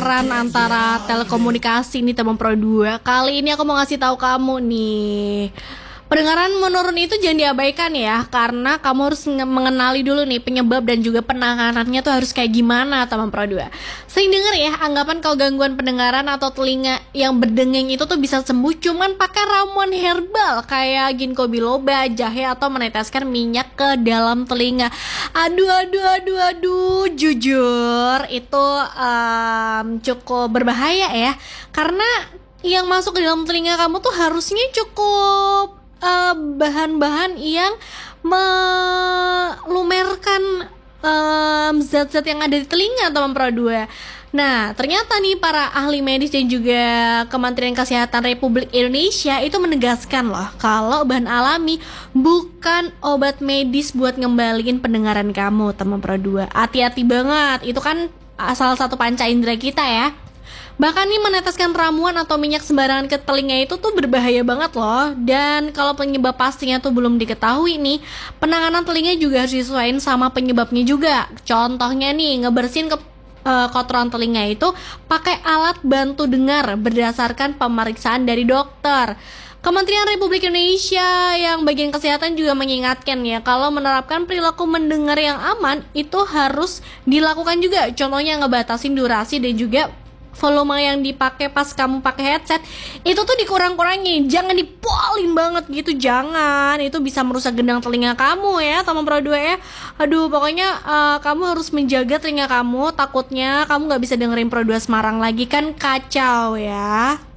pengenaran antara telekomunikasi nih teman Pro 2. Kali ini aku mau ngasih tahu kamu nih. Pendengaran menurun itu jangan diabaikan ya, karena kamu harus mengenali dulu nih penyebab dan juga penanganannya tuh harus kayak gimana teman Pro 2. Sering denger ya anggapan kalau gangguan pendengaran atau telinga yang berdenging itu tuh bisa sembuh cuman pakai ramuan herbal kayak ginkgo biloba, jahe atau meneteskan minyak ke dalam telinga. Aduh, jujur itu cukup berbahaya ya, karena yang masuk ke dalam telinga kamu tuh harusnya cukup bahan-bahan yang melumerkan zat-zat yang ada di telinga teman Pro 2. Nah, ternyata nih para ahli medis dan juga Kementerian Kesehatan Republik Indonesia itu menegaskan loh kalau bahan alami bukan obat medis buat ngembaliin pendengaran kamu teman Pro 2. Hati-hati banget, itu kan salah satu panca indera kita ya. Bahkan nih meneteskan ramuan atau minyak sembarangan ke telinga itu tuh berbahaya banget loh. Dan kalau penyebab pastinya tuh belum diketahui nih, penanganan telinga juga harus disesuaikan sama penyebabnya juga. Contohnya nih, ngebersihin kotoran telinga itu pakai alat bantu dengar berdasarkan pemeriksaan dari dokter. Kementerian Republik Indonesia yang bagian kesehatan juga mengingatkan ya, kalau menerapkan perilaku mendengar yang aman itu harus dilakukan juga. Contohnya ngebatasin durasi dan juga volume yang dipakai pas kamu pakai headset itu tuh dikurang-kurangin, jangan dipolin banget gitu, jangan, itu bisa merusak gendang telinga kamu ya teman Pro 2 ya. Aduh, pokoknya kamu harus menjaga telinga kamu, takutnya kamu nggak bisa dengerin Pro 2 Semarang lagi, kan kacau ya.